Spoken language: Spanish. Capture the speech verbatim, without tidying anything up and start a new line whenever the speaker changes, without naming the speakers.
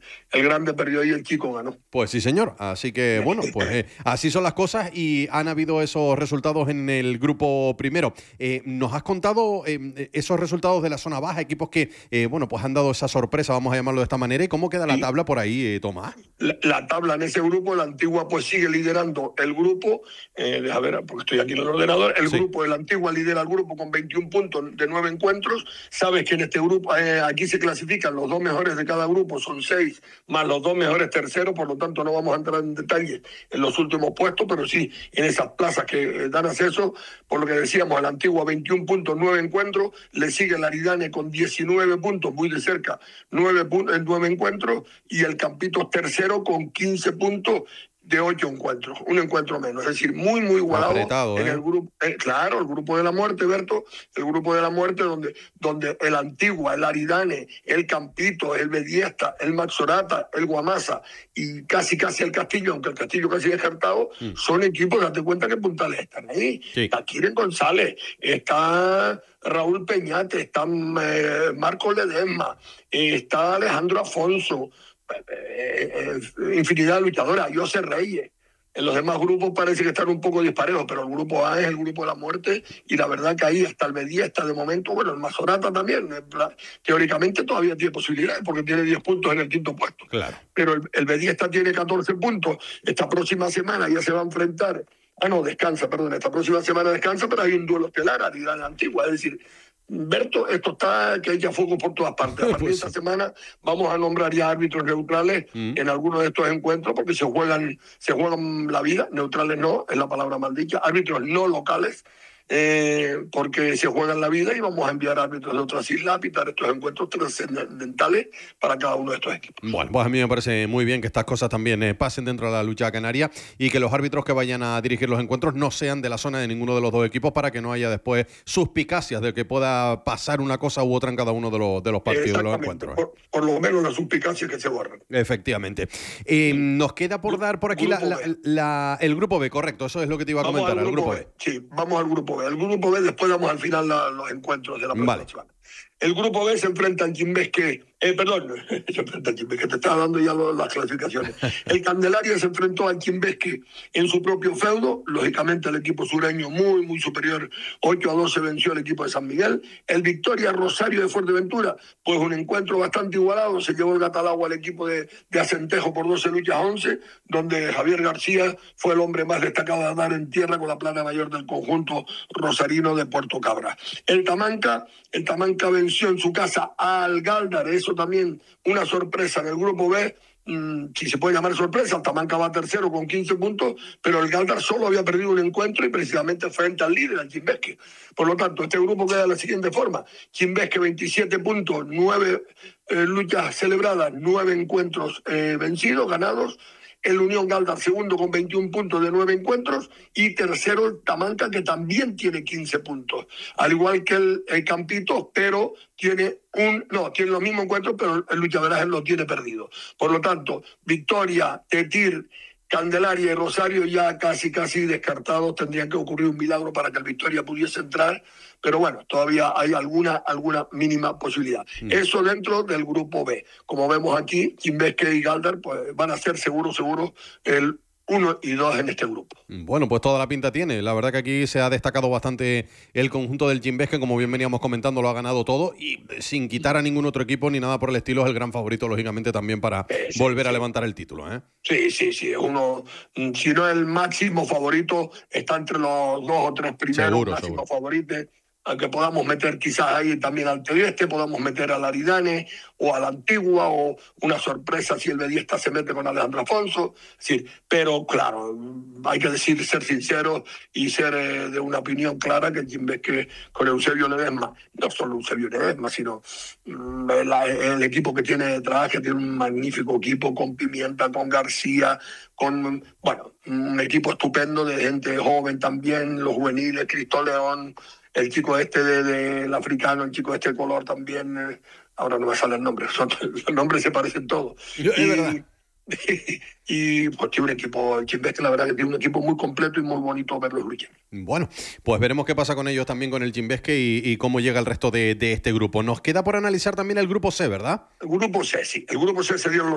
el grande perdió y el chico ganó.
Pues sí, señor. Así que, bueno, pues eh, así son las cosas y han habido esos resultados en el grupo primero. Eh, nos has contado eh, esos resultados de la zona baja, equipos que, eh, bueno, pues han dado esa sorpresa, vamos a llamarlo de esta manera. ¿Y cómo queda la
Sí.
tabla por ahí, eh, Tomás?
La, la tabla en ese grupo, la Antigua pues sigue liderando el grupo, eh, a ver, porque estoy aquí en el ordenador, el
Sí.
grupo de la Antigua lidera el grupo con veintiún puntos de nueve encuentros. Sabes que en este grupo, eh, aquí se clasifican los dos mejores de cada grupo, son seis, más los dos mejores terceros, por lo tanto no vamos a entrar en detalle en los últimos puestos, pero sí en esas plazas que eh, dan acceso, por lo que decíamos, a la Antigua veintiún puntos, nueve encuentros, le sigue el Aridane con diecinueve puntos, muy de cerca, nueve, puntos, nueve encuentros, y el Campitos tercero con quince puntos de ocho encuentros, un encuentro menos, es decir, muy, muy igualado.
Apretado,
en
¿eh?
el grupo, eh, claro, el grupo de la muerte, Berto, el grupo de la muerte donde, donde el Antigua, el Aridane, el Campito, el Bediesta, el Maxorata, el Guamasa y casi casi el Castillo, aunque el Castillo casi descartado, mm. son equipos, date cuenta que puntales están ahí. Sí. Está Kiren González, está Raúl Peñate, está eh, Marco Ledesma, eh, está Alejandro Afonso, Eh, eh, infinidad de luchadoras, José Reyes. En los demás grupos parece que están un poco disparejos, pero el grupo A es el grupo de la muerte y la verdad que ahí hasta el Bediesta de momento, bueno, el Mazorata también, teóricamente todavía tiene posibilidades porque tiene diez puntos en el quinto puesto.
Claro.
Pero el, el Bediesta tiene catorce puntos. Esta próxima semana ya se va a enfrentar, ah no, descansa, perdón, esta próxima semana descansa, pero hay un duelo estelar a la Antigua, es decir, Berto, esto está que hay ya fuego por todas partes. A partir de esta semana vamos a nombrar ya árbitros neutrales mm. en algunos de estos encuentros porque se juegan, se juegan la vida, neutrales no, es la palabra mal dicha, árbitros no locales, eh, porque se juegan la vida y vamos a enviar árbitros de otras islas a pitar estos encuentros trascendentales para cada uno de estos equipos.
Bueno, pues a mí me parece muy bien que estas cosas también eh, pasen dentro de la lucha canaria y que los árbitros que vayan a dirigir los encuentros no sean de la zona de ninguno de los dos equipos para que no haya después suspicacias de que pueda pasar una cosa u otra en cada uno de los, de los partidos, de los encuentros.
Por, por lo menos las suspicacias que se borran.
Efectivamente. Eh, nos queda por dar por aquí la, la, la, el grupo B, correcto, eso es lo que te iba a
vamos
comentar,
al grupo
el grupo B.
B. Sí, vamos al grupo B. El grupo B, después damos al final la, los encuentros de la próxima
vale.
semana. El grupo B se enfrenta al Chimbesque, eh, perdón, se enfrenta al Chimbesque, te estaba dando ya lo, las clasificaciones. El Candelaria se enfrentó al Chimbesque en su propio feudo, lógicamente el equipo sureño muy, muy superior, ocho a doce venció el equipo de San Miguel. El Victoria Rosario de Fuerteventura, pues un encuentro bastante igualado, se llevó el Gatalagua al equipo de, de Acentejo por doce luchas a once, donde Javier García fue el hombre más destacado de dar en tierra con la plana mayor del conjunto rosarino de Puerto Cabra. El Tamanca, el Tamanca venció en su casa al Gáldar, eso también una sorpresa en el grupo B, mmm, si se puede llamar sorpresa, el Tamanca va tercero con quince puntos, pero el Gáldar solo había perdido un encuentro y precisamente frente al líder, al Chimbesque. Por lo tanto, este grupo queda de la siguiente forma: Chimbesque veintisiete puntos, nueve eh, luchas celebradas, nueve encuentros eh, vencidos, ganados. El Unión Gáldar segundo con veintiún puntos de nueve encuentros y tercero el Tamanca que también tiene quince puntos, al igual que el, el Campito, pero tiene un no tiene los mismos encuentros, pero el Luchaveraje lo tiene perdido. Por lo tanto, Victoria, Tetir, Candelaria y Rosario ya casi casi descartados. Tendrían que ocurrir un milagro para que el Victoria pudiese entrar, pero bueno, todavía hay alguna alguna mínima posibilidad. Mm. Eso dentro del grupo B. Como vemos aquí, Chimbesque y Gáldar pues van a ser seguro seguro el uno y dos en este grupo.
Bueno, pues toda la pinta tiene. La verdad que aquí se ha destacado bastante el conjunto del Chimbesque, como bien veníamos comentando, lo ha ganado todo y sin quitar a ningún otro equipo ni nada por el estilo, es el gran favorito, lógicamente, también para eh, sí, volver sí. a levantar el título, ¿eh?
Sí, sí, sí. Uno, si no el máximo favorito, está entre los dos o tres primeros
seguro,
máximos
seguro.
favoritos. Aunque podamos meter quizás ahí también al Tegueste, podamos meter al Aridane o a la Antigua, o una sorpresa si el Bediesta se mete con Alejandro Afonso. Sí, pero claro, hay que decir, ser sincero y ser eh, de una opinión clara, que el Chimbesque con Eusebio Ledesma, no solo Eusebio Ledesma, sino mm, el, el equipo que tiene detrás, que tiene un magnífico equipo con Pimienta, con García, con, bueno, un equipo estupendo de gente joven también, los juveniles, Cristo León, el chico este del de, de africano, el chico este de color también, eh, ahora no me sale el nombre, son, los nombres se parecen todos.
Es
y,
verdad.
Y, y pues tiene un equipo, el Chimbesque la verdad que tiene un equipo muy completo y muy bonito verlos luchar.
Bueno, pues veremos qué pasa con ellos también, con el Chimbesque y, y cómo llega el resto de, de este grupo. Nos queda por analizar también el grupo C, ¿verdad?
El grupo C, sí, el grupo C se dieron los